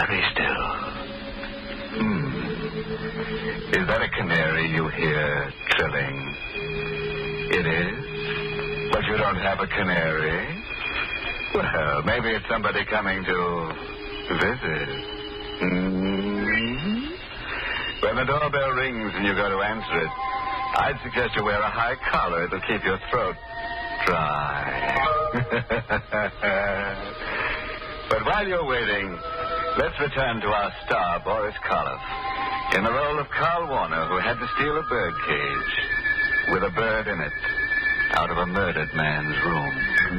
very still. Is that a canary you hear trilling? It is? But you don't have a canary? Well, maybe it's somebody coming to visit. When the doorbell rings and you go to answer it, I'd suggest you wear a high collar. It'll keep your throat dry. But while you're waiting, let's return to our star, Boris Karloff, in the role of Carl Warner, who had to steal a bird cage with a bird in it out of a murdered man's room.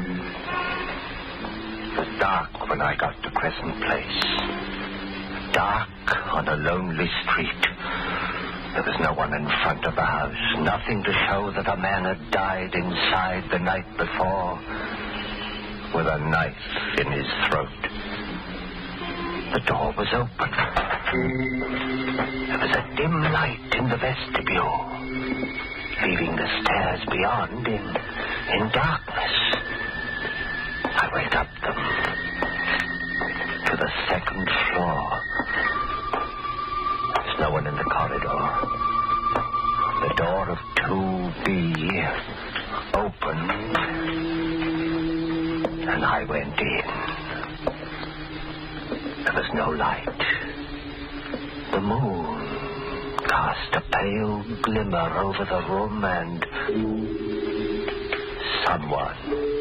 It was dark when I got to Crescent Place. Dark on a lonely street. There was no one in front of the house. Nothing to show that a man had died inside the night before with a knife in his throat. The door was open. There was a dim light in the vestibule, leaving the stairs beyond in darkness. I went up them to the second floor. There's no one in the corridor. The door of 2B opened, and I went in. There was no light. The moon cast a pale glimmer over the room, and someone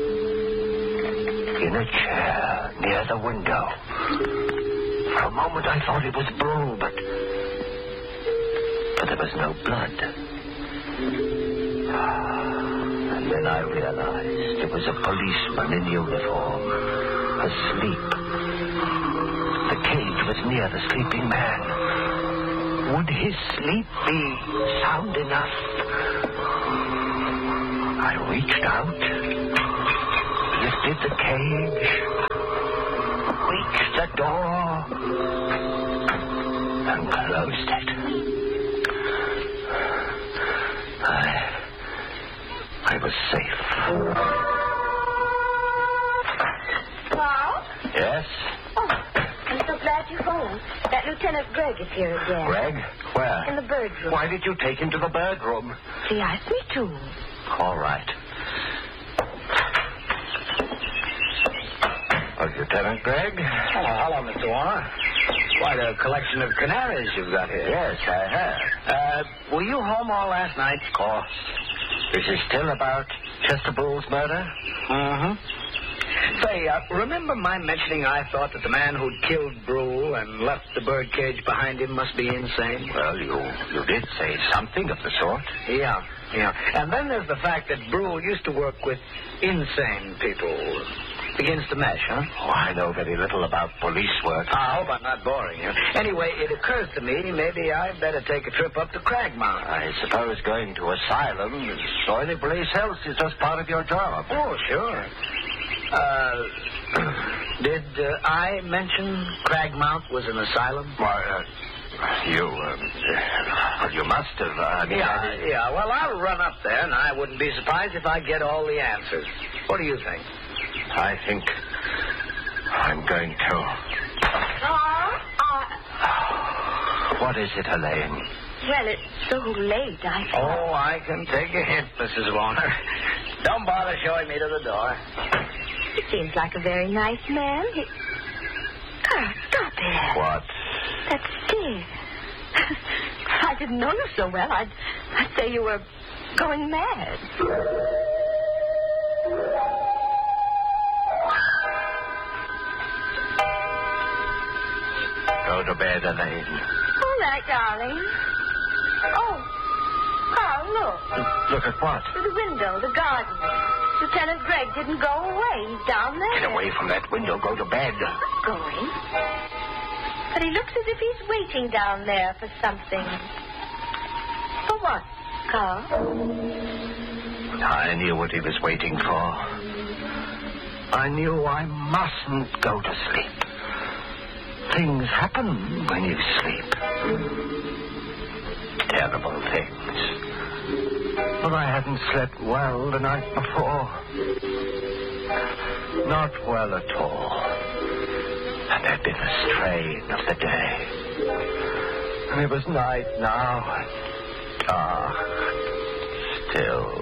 in a chair near the window. For a moment I thought it was Brule, but there was no blood. And then I realized it was a policeman in uniform, asleep. The cage was near the sleeping man. Would his sleep be sound enough? I reached out, lifted the cage, reached the door, and closed it. I was safe. Carl? Yes? Oh, I'm so glad you're home. That Lieutenant Gregg is here again. Gregg? Where? In the bird room. Why did you take him to the bird room? He asked me to. All right. Lieutenant Gregg? Oh, hello, Mr. Warner. Quite a collection of canaries you've got here. Yes, I have. Were you home all last night? Of course. This is still about Chester Brule's murder? Mm-hmm. Say, remember my mentioning I thought that the man who'd killed Brule and left the birdcage behind him must be insane? Well, you did say something of the sort. Yeah. And then there's the fact that Brule used to work with insane people. Begins to mesh, huh? Oh, I know very little about police work. I hope I'm not boring you. Anyway, it occurs to me maybe I'd better take a trip up to Cragmount. I suppose going to asylum or any place else is just part of your job. Oh, sure. Did I mention Cragmount was an asylum? Why, you must have. Yeah. Well, I'll run up there, and I wouldn't be surprised if I get all the answers. What do you think? I think I'm going to. What is it, Elaine? Well, it's so late, I thought. Oh, I can take a hint, Mrs. Warner. Don't bother showing me to the door. He seems like a very nice man. Carl, stop it. What? That stare. I didn't know you so well. I'd say you were going mad. Go to bed, Elaine. All right, darling. Oh, Carl, look. Look at what? Through the window, the garden. Lieutenant Gregg didn't go away. He's down there. Get away from that window. Go to bed. Not going. But he looks as if he's waiting down there for something. For what, Carl? I knew what he was waiting for. I knew I mustn't go to sleep. Things happen when you sleep. Terrible things. But I hadn't slept well the night before. Not well at all. And then be the strain of the day. And it was night now, and dark, still.